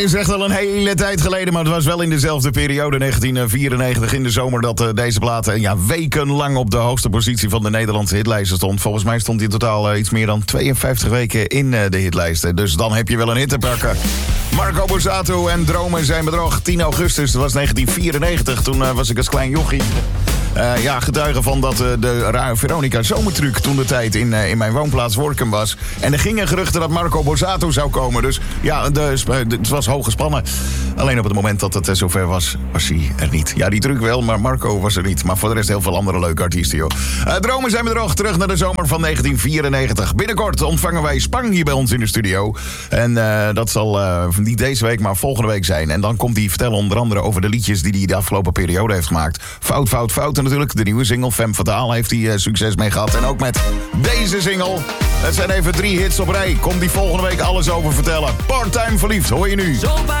Is echt al een hele tijd geleden, maar het was wel in dezelfde periode, 1994, in de zomer, dat deze plaat wekenlang op de hoogste positie van de Nederlandse hitlijsten stond. Volgens mij stond hij totaal iets meer dan 52 weken in de hitlijsten. Dus dan heb je wel een hit te pakken. Marco Borsato en Dromen zijn bedrog. 10 augustus, dat was 1994. Toen was ik als klein jochie. Getuige van dat de Veronica Zomertruc toen de tijd in mijn woonplaats Workum was. En er gingen geruchten dat Marco Borsato zou komen. Dus ja, het was hoog gespannen. Alleen op het moment dat het zover was, was hij er niet. Ja, die truc wel, maar Marco was er niet. Maar voor de rest heel veel andere leuke artiesten, joh. Dromen zijn bedrog. Terug naar de zomer van 1994. Binnenkort ontvangen wij Spang hier bij ons in de studio. En dat zal niet deze week, maar volgende week zijn. En dan komt hij vertellen onder andere over de liedjes die hij de afgelopen periode heeft gemaakt. Fout, fout, fout. En natuurlijk de nieuwe single Femme Fatale heeft hij succes mee gehad. En ook met deze single. Het zijn even 3 hits op rij. Komt hij volgende week alles over vertellen. Part-time verliefd, hoor je nu.